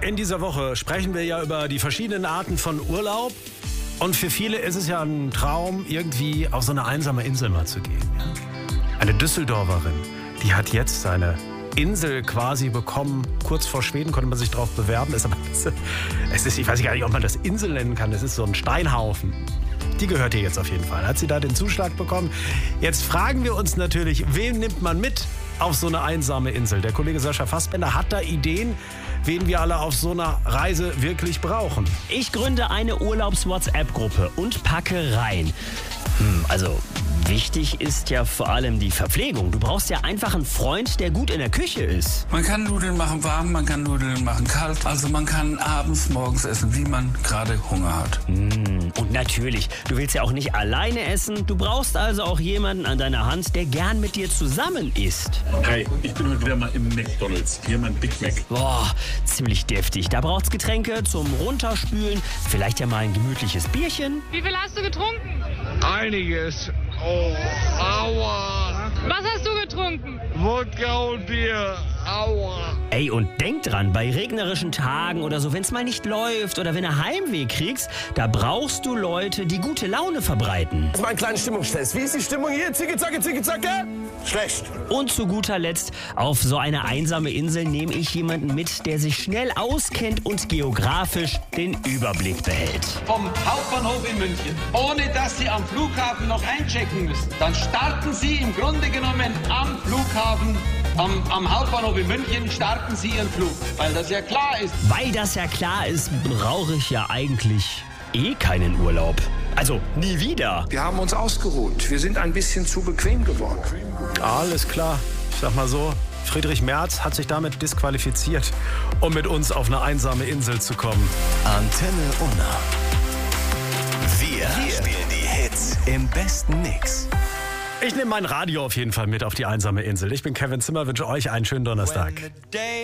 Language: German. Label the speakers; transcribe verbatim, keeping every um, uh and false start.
Speaker 1: In dieser Woche sprechen wir ja über die verschiedenen Arten von Urlaub. Und für viele ist es ja ein Traum, irgendwie auf so eine einsame Insel mal zu gehen. Eine Düsseldorferin, die hat jetzt seine Insel quasi bekommen. Kurz vor Schweden konnte man sich darauf bewerben. Ist aber, es ist, ich weiß gar nicht, ob man das Insel nennen kann. Es ist so ein Steinhaufen. Die gehört hier jetzt auf jeden Fall. Hat sie da den Zuschlag bekommen? Jetzt fragen wir uns natürlich, wen nimmt man mit auf so eine einsame Insel? Der Kollege Sascha Fassbender hat da Ideen, wen wir alle auf so einer Reise wirklich brauchen.
Speaker 2: Ich gründe eine Urlaubs-WhatsApp-Gruppe und packe rein. Hm, also wichtig ist ja vor allem die Verpflegung. Du brauchst ja einfach einen Freund, der gut in der Küche ist.
Speaker 3: Man kann Nudeln machen warm, man kann Nudeln machen kalt. Also man kann abends, morgens essen, wie man gerade Hunger hat.
Speaker 2: Hm, und natürlich, du willst ja auch nicht alleine essen. Du brauchst also auch jemanden an deiner Hand, der gern mit dir zusammen isst.
Speaker 4: Hi, ich bin heute wieder mal im McDonald's. Hier mein Big Mac.
Speaker 2: Boah, ziemlich deftig. Da braucht's Getränke zum Runterspülen. Vielleicht ja mal ein gemütliches Bierchen.
Speaker 5: Wie viel hast du getrunken?
Speaker 6: Einiges. Oh, aua.
Speaker 5: Was hast du getrunken?
Speaker 6: Wodka und Bier. Aua.
Speaker 2: Ey, und denk dran, bei regnerischen Tagen oder so, wenn es mal nicht läuft oder wenn du Heimweh kriegst, da brauchst du Leute, die gute Laune verbreiten.
Speaker 7: Das ist mein kleiner Stimmungstest. Wie ist die Stimmung hier? Zicke, zacke, zicke, zacke? Schlecht.
Speaker 2: Und zu guter Letzt, auf so eine einsame Insel nehme ich jemanden mit, der sich schnell auskennt und geografisch den Überblick behält.
Speaker 8: Vom Hauptbahnhof in München, ohne dass Sie am Flughafen noch einchecken müssen. Dann starten Sie im Grunde genommen am Flughafen, am, am Hauptbahnhof in München, starten Sie Ihren Flug, weil das ja klar ist.
Speaker 2: Weil das ja klar ist, brauche ich ja eigentlich eh keinen Urlaub. Also nie wieder.
Speaker 3: Wir haben uns ausgeruht. Wir sind ein bisschen zu bequem geworden.
Speaker 1: Alles klar. Ich sag mal so, Friedrich Merz hat sich damit disqualifiziert, um mit uns auf eine einsame Insel zu kommen.
Speaker 9: Antenne Unna. Wir, Wir spielen die Hits im besten Mix.
Speaker 1: Ich nehme mein Radio auf jeden Fall mit auf die einsame Insel. Ich bin Kevin Zimmer, wünsche euch einen schönen Donnerstag.